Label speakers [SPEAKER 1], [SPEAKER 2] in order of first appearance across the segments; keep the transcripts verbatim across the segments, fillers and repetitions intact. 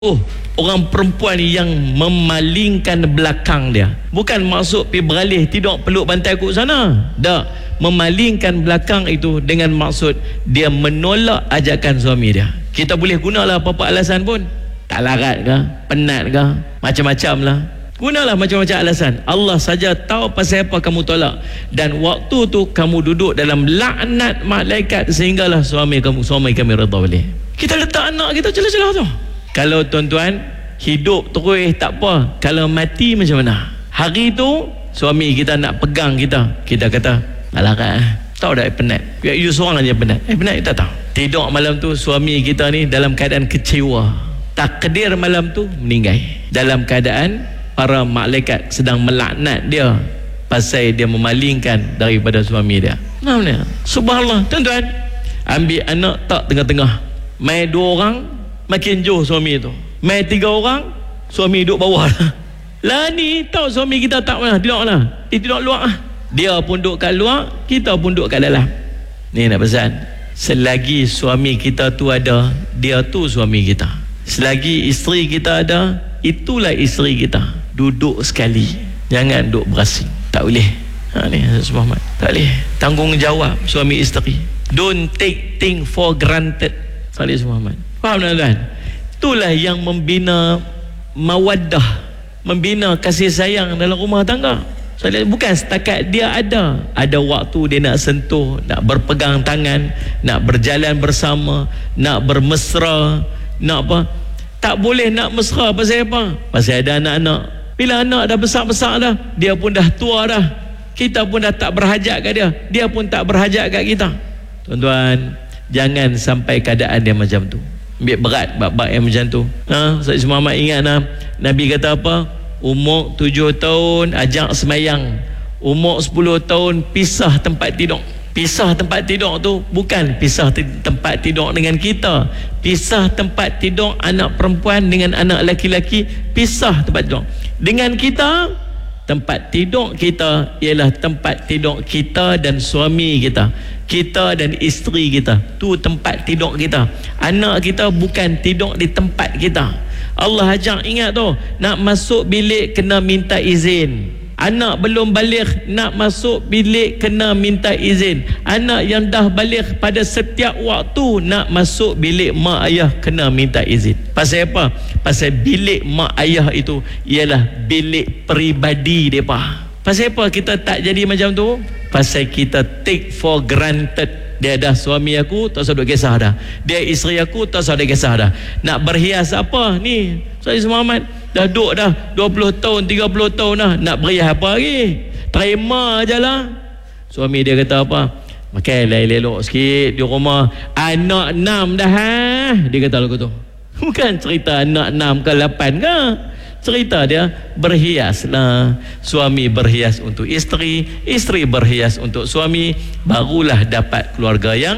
[SPEAKER 1] Oh, orang perempuan yang memalingkan belakang dia. Bukan maksud pergi beralih tidak peluk bantai aku sana. Tak, memalingkan belakang itu dengan maksud dia menolak ajakan suami dia. Kita boleh gunalah apa-apa alasan pun. Tak larat ke, penat ke, macam-macam lah. Gunalah macam-macam alasan. Allah saja tahu pasal apa kamu tolak. Dan waktu tu kamu duduk dalam laknat malaikat sehinggalah suami kamu suami kami redha boleh. Kita letak anak kita celah-celah tu. Kalau tuan-tuan hidup terus tak apa, kalau mati macam mana? Hari tu suami kita nak pegang kita, kita kata alah kan, tahu dah penat, biar you seorang aja penat. Eh penat kita tahu. Tidur malam tu suami kita ni dalam keadaan kecewa, takdir malam tu meninggal dalam keadaan para malaikat sedang melaknat dia pasal dia memalingkan daripada suami dia. Namanya subhanallah. Tuan-tuan, ambil anak tak tengah-tengah, mai dua orang makin jauh suami tu, mai tiga orang suami duduk bawah lah. Lah ni tahu suami kita tak mana, tidak lah, dia tidak luar lah. Dia pun duduk kat luar, kita pun duduk kat dalam. Ni nak pesan, selagi suami kita tu ada, dia tu suami kita. Selagi isteri kita ada, itulah isteri kita. Duduk sekali, jangan duduk berasing. Tak boleh. Ha ni Muhammad, tak boleh. Tanggungjawab suami isteri. Don't take thing for granted. Salih Muhammad. Faham tuan-tuan? Itulah yang membina mawaddah, membina kasih sayang dalam rumah tangga. Bukan setakat dia ada, ada waktu dia nak sentuh, nak berpegang tangan, nak berjalan bersama, nak bermesra, nak apa? Tak boleh nak mesra pasal apa? Pasal ada anak-anak. Bila anak dah besar-besar dah, dia pun dah tua dah, kita pun dah tak berhajat kat dia, dia pun tak berhajat kat kita. Tuan-tuan, jangan sampai keadaan dia macam tu. Ambil berat bab-bab yang macam tu. Ha, Sayyid Muhammad ingat nah, Nabi kata apa? Umur tujuh tahun ajak semayang, umur sepuluh tahun pisah tempat tidur. Pisah tempat tidur tu bukan pisah tempat tidur dengan kita, pisah tempat tidur anak perempuan dengan anak laki-laki, pisah tempat tidur. Dengan kita, tempat tidur kita ialah tempat tidur kita dan suami kita, kita dan isteri kita. Tu tempat tidur kita. Anak kita bukan tidur di tempat kita. Allah ajak, ingat tu, nak masuk bilik kena minta izin. Anak belum balik nak masuk bilik kena minta izin. Anak yang dah balik pada setiap waktu nak masuk bilik mak ayah kena minta izin. Pasal apa? Pasal bilik mak ayah itu ialah bilik peribadi mereka. Pasal apa kita tak jadi macam tu? Pasal kita take for granted. Dia dah suami aku, tak usah duk kisah dah. Dia isteri aku, tak usah duk kisah dah. Nak berhias apa ni? Sayyid Muhammad dah duduk dah dua puluh tahun, tiga puluh tahun dah. Nak berhias apa lagi? Terima je lah. Suami dia kata apa? Makan elok-elok sikit di rumah. Anak enam dah ha? Dia kata lagu tu. Bukan cerita anak enam ke lapan ke? Cerita dia berhias lah. Suami berhias untuk isteri, isteri berhias untuk suami, barulah dapat keluarga yang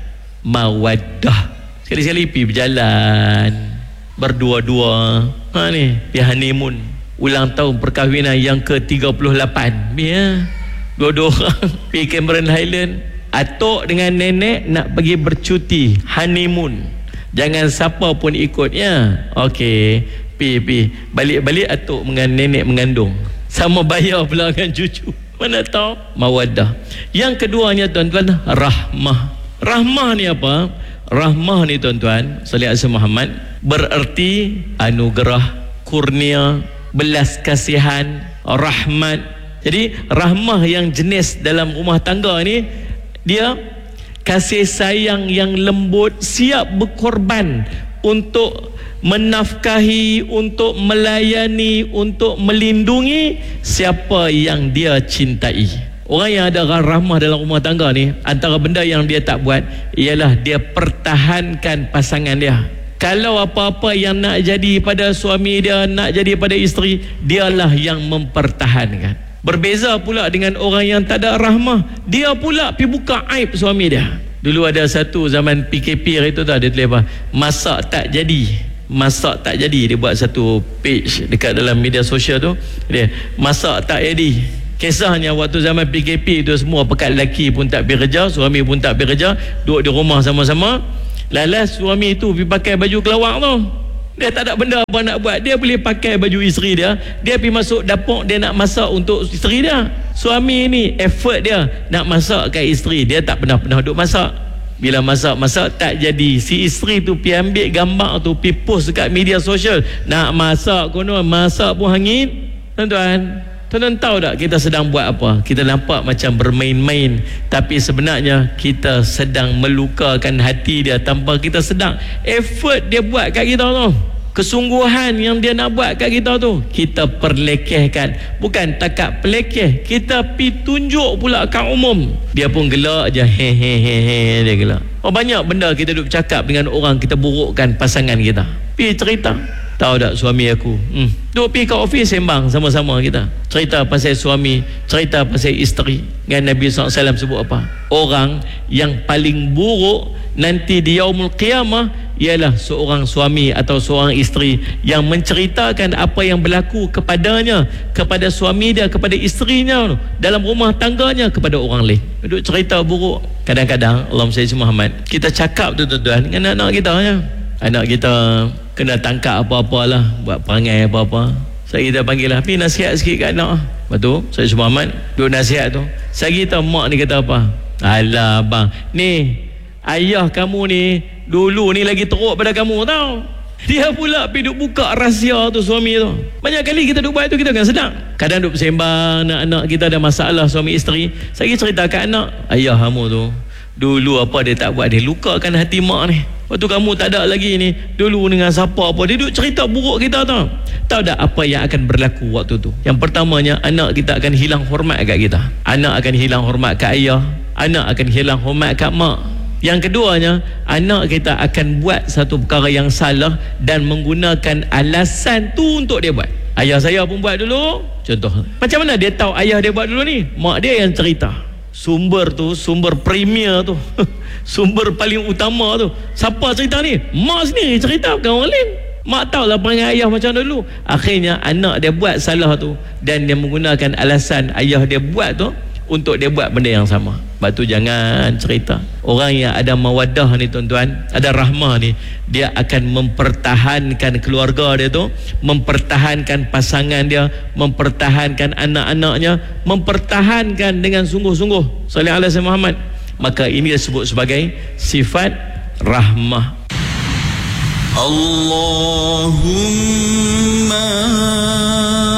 [SPEAKER 1] mawaddah. Sekali-sekali pergi berjalan berdua-dua. Ha ni, pergi honeymoon, ulang tahun perkahwinan yang ke tiga puluh lapan. Ya, dua-dua orang pergi Cameron Highland. Atuk dengan nenek nak pergi bercuti honeymoon. Jangan siapa pun ikut ya. Okey, pi pi balik-balik atuk dengan nenek mengandung, sama bayar pula dengan cucu. Mana tahu mawaddah. Yang keduanya tuan-tuan, rahmah. Rahmah ni apa? Rahmah ni tuan-tuan salih alaihi Muhammad bererti anugerah, kurnia, belas kasihan, rahmat. Jadi rahmah yang jenis dalam rumah tangga ni, dia kasih sayang yang lembut, siap berkorban untuk menafkahi, untuk melayani, untuk melindungi siapa yang dia cintai. Orang yang ada rahmah dalam rumah tangga ni, antara benda yang dia tak buat ialah dia pertahankan pasangan dia. Kalau apa-apa yang nak jadi pada suami dia, nak jadi pada isteri, dialah yang mempertahankan. Berbeza pula dengan orang yang tak ada rahmah, dia pula pergi buka aib suami dia. Dulu ada satu zaman P K P itu tau, dia tulis apa? Masak tak jadi. Masak tak jadi. Dia buat satu page dekat dalam media sosial tu, dia masak tak jadi. Kisahnya waktu zaman P K P itu semua pekat lelaki pun tak pergi kerja, suami pun tak pergi kerja, duduk di rumah sama-sama. Lalas suami itu pergi pakai baju kelawar tu. Dia tak ada benda apa nak buat. Dia boleh pakai baju isteri dia, dia pergi masuk dapur, dia nak masak untuk isteri dia. Suami ni effort dia nak masak kat isteri, dia tak pernah-pernah duk masak. Bila masak-masak tak jadi, si isteri tu pergi ambil gambar tu, pergi post dekat media sosial, nak masak konon, masak pun hangit. Tuan-tuan, tuan-tuan tahu tak kita sedang buat apa? Kita nampak macam bermain-main, tapi sebenarnya kita sedang melukakan hati dia tanpa kita sedang. Effort dia buat kat kita tu, kesungguhan yang dia nak buat kat kita tu, kita perlekehkan. Bukan takat pelekeh, kita pi tunjuk pula kat umum. Dia pun gelak je, hehehe, dia gelak. Oh, banyak benda kita duk cakap dengan orang, kita burukkan pasangan kita. Pi cerita, tahu tak suami aku, hmm. duk pergi kat office sembang sama-sama kita, cerita pasal suami, cerita pasal isteri. Dengan Nabi sallallahu alaihi wasallam sebut apa? Orang yang paling buruk nanti di yaumul qiyamah ialah seorang suami atau seorang isteri yang menceritakan apa yang berlaku kepadanya, kepada suami dia, kepada isterinya, dalam rumah tangganya, kepada orang lain. Duk cerita buruk. Kadang-kadang Allahumma salli ala Muhammad, kita cakap tu tuan-tuan dengan anak kita ya. Anak kita kena tangkap apa-apalah, buat perangai apa-apa, saya kita panggil lah, pergi nasihat sikit kat anak. Betul, saya Muhammad duk nasihat tu, saya kita mak ni kata apa? Alah bang, ni ayah kamu ni dulu ni lagi teruk pada kamu tau. Dia pula pergi duk buka rahsia tu suami tu. Banyak kali kita duk buat tu, kita kan sedang. Kadang duk bersembang, anak-anak kita ada masalah suami isteri, saya cerita kat anak, ayah kamu tu dulu apa dia tak buat, dia lukakan hati mak ni. Waktu kamu tak ada lagi ni, dulu dengan siapa apa, dia duk cerita buruk kita tau. Tahu tak apa yang akan berlaku waktu tu? Yang pertamanya, anak kita akan hilang hormat kat kita. Anak akan hilang hormat kat ayah, anak akan hilang hormat kat mak. Yang keduanya, anak kita akan buat satu perkara yang salah dan menggunakan alasan tu untuk dia buat. Ayah saya pun buat dulu, contoh. Macam mana dia tahu ayah dia buat dulu ni? Mak dia yang cerita. Sumber tu, sumber premier tu, sumber paling utama tu, siapa cerita ni? Mak sendiri cerita, bukan orang lain. Mak tahulah perangai ayah macam dulu. Akhirnya anak dia buat salah tu, dan dia menggunakan alasan ayah dia buat tu untuk dia buat benda yang sama. Sebab tu jangan cerita. Orang yang ada mawaddah ni tuan-tuan, ada rahmah ni, dia akan mempertahankan keluarga dia tu, mempertahankan pasangan dia, mempertahankan anak-anaknya, mempertahankan dengan sungguh-sungguh. Sallallahu alaihi wasallam Muhammad. Maka ini disebut sebagai sifat rahmah. Allahumma